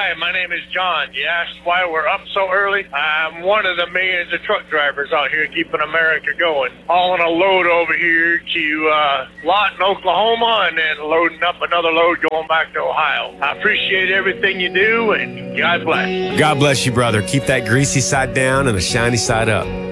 Hi, my name is John. You asked why we're up so early? I'm one of the millions of truck drivers out here keeping America going. Hauling a load over here to Lawton, Oklahoma, and then loading up another load going back to Ohio. I appreciate everything you do, and God bless. God bless you, brother. Keep that greasy side down and the shiny side up.